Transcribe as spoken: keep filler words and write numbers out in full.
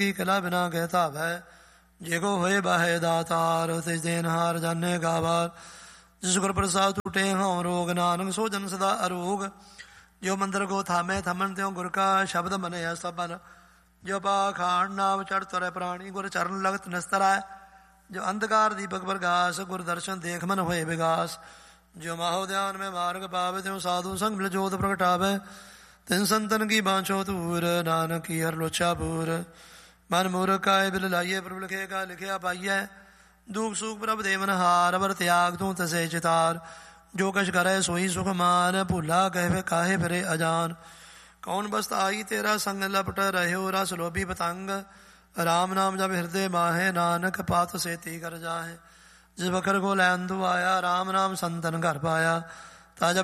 किला बिना कहता भय, जेको होए बाहे दातार, तिस देनहार जाने गावार। जिस गुर प्रसाद टूटे हों रोग, नानक सो जन सदा अरोग। जो मंदिर को थामे थमन त्यों गुर का शब्द मने सबन। जो पाखांड नाम चढ़ तुरै प्राणी, गुर चरण लगत निस्तराय। जो अंधकार दीपक प्रकाश, गुर दर्शन देख मन होए विगास। जो माहो ध्यान में मार्ग पावे, त्यों साधु संग मिल जोत प्रगटावे। तिन संतन की बाँछो तूर, नानक की हर लोचा पूर। मन मूर्ख काय बिल लाइये, प्रभु लिखे का लिखिया पाइये। दुख सुख प्रभ देवन हार, अवर त्याग तू तसे चितार। जो कछ करे सोई सुख मान, भूला कहे काहे फिरे अजान। कौन बस्त आई तेरा संग, लपट रहो रस लोभी पतंग। राम नाम जब हृदय माहे, नानक पात से ती कर जाहे। जिस बकर को लैंदु आया, राम नाम संतन घर पाया। ताजा